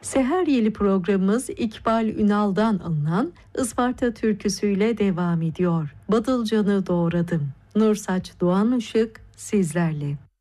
Seher Yeli programımız İkbal Ünal'dan alınan Isparta türküsüyle devam ediyor. Badılcanı doğradım. Nursaç Doğan Işık sizlerle.